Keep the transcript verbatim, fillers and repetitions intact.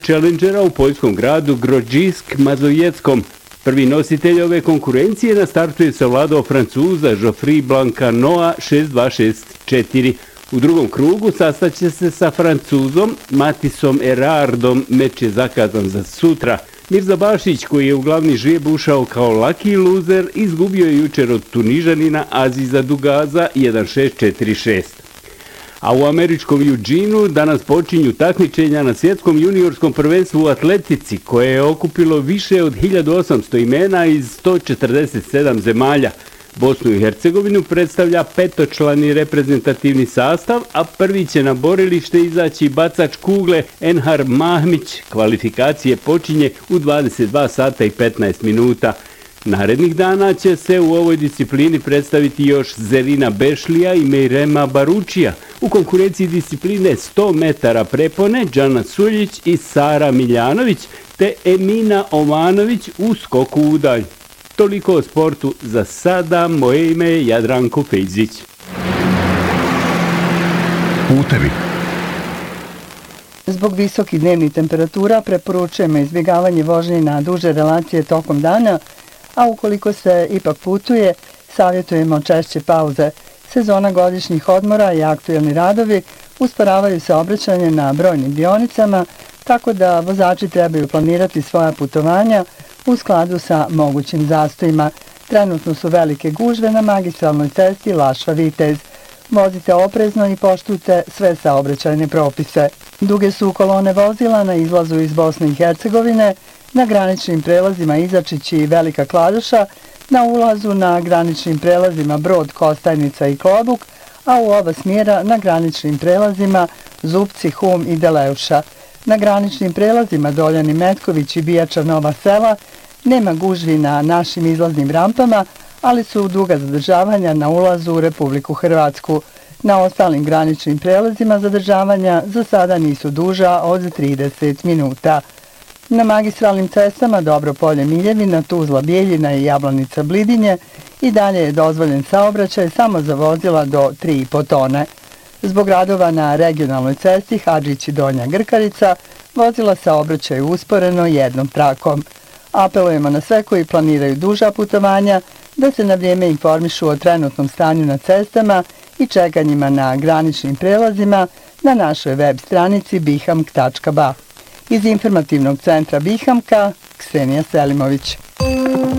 Challengera u poljskom gradu Grodzisk Mazojeckom. Prvi nositelj ove konkurencije na startu je savladao Francuza Geoffrey Blancanoa šest dva šest četiri. U drugom krugu sastaće se sa Francuzom Matisom Erardom, meč je zakazan za sutra. Mirza Bašić, koji je u glavni žrijeb ušao kao lucky loser, izgubio je jučer od Tunižanina Aziza Dugaza jedan šest četiri šest. A u američkom Eugenu danas počinju takmičenja na svjetskom juniorskom prvenstvu u atletici, koje je okupilo više od hiljadu osamsto imena iz sto četrdeset sedam zemalja. Bosnu i Hercegovinu predstavlja petočlani reprezentativni sastav, a prvi će na borilište izaći bacač kugle Enhar Mahmić. Kvalifikacije počinje u dvadeset dva sata i petnaest minuta. Narednih dana će se u ovoj disciplini predstaviti još Zerina Bešlija i Mejrema Baručija. U konkurenciji discipline sto metara prepone Džana Suljić i Sara Miljanović te Emina Omanović u skoku u dalj. Toliko o sportu za sada, moje ime je Jadranko Fejzić. Putevi. Zbog visokih dnevnih temperatura preporučujemo izbjegavanje vožnje na duže relacije tokom dana, a ukoliko se ipak putuje, savjetujemo češće pauze. Sezona godišnjih odmora i aktuelni radovi usporavaju saobraćanje na brojnim dionicama, tako da vozači trebaju planirati svoja putovanja u skladu sa mogućim zastojima. Trenutno su velike gužve na magistralnoj cesti Lašva-Vitez. Vozite oprezno i poštujte sve saobraćajne propise. Duge su kolone vozila na izlazu iz Bosne i Hercegovine, na graničnim prelazima Izačić i Velika Kladuša, na ulazu na graničnim prelazima Brod, Kostajnica i Klobuk, a u oba smjera na graničnim prelazima Zupci, Hum i Deleuša. Na graničnim prelazima Doljani Metković i Bijača Nova Sela nema gužvi na našim izlaznim rampama, ali su duga zadržavanja na ulazu u Republiku Hrvatsku. Na ostalim graničnim prelazima zadržavanja za sada nisu duža od trideset minuta. Na magistralnim cestama Dobropolje Miljevina, Tuzla Bijeljina i Jablanica Blidinje i dalje je dozvoljen saobraćaj samo za vozila do tri i po tone. Zbog radova na regionalnoj cesti Hadžić i Donja Grkarica vozila saobraćaju usporeno jednom trakom. Apelujemo na sve koji planiraju duža putovanja da se na vrijeme informišu o trenutnom stanju na cestama i čekanjima na graničnim prelazima na našoj web stranici bihamk tačka ba. Iz informativnog centra Bihamka, Ksenija Selimović.